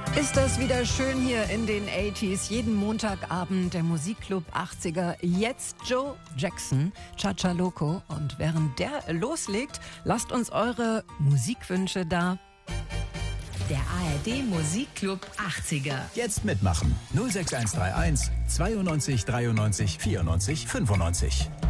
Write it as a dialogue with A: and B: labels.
A: Ist das wieder schön hier in den 80s. Jeden Montagabend der Musikclub 80er. Jetzt Joe Jackson, Cha-Cha Loco. Und während der loslegt, lasst uns eure Musikwünsche da.
B: Der ARD Musikclub 80er.
C: Jetzt mitmachen. 06131 92 93 94 95.